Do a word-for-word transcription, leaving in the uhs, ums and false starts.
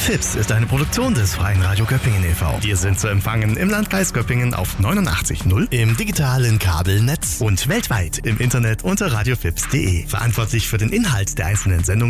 Fips ist eine Produktion des Freien Radio Göppingen e V Wir sind zu empfangen im Landkreis Göppingen auf neunundachtzig Komma null, im digitalen Kabelnetz und weltweit im Internet unter radiofips punkt de. Verantwortlich für den Inhalt der einzelnen Sendungen